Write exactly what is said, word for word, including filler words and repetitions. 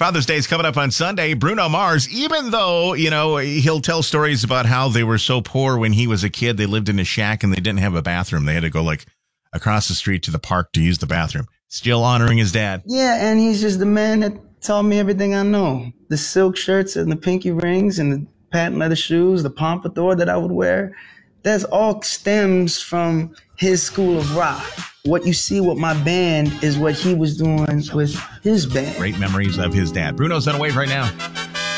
Father's Day is coming up on Sunday. Bruno Mars, even though, you know, he'll tell stories about how they were so poor when he was a kid, they lived in a shack and they didn't have a bathroom. They had to go like across the street to the park to use the bathroom. Still honoring his dad. Yeah, and he's just the man that taught me everything I know. The silk shirts and the pinky rings and the patent leather shoes, the pompadour that I would wear. That's all stems from his school of rock. What you see with my band is what he was doing with his band. Great memories of his dad. Bruno's on a wave right now.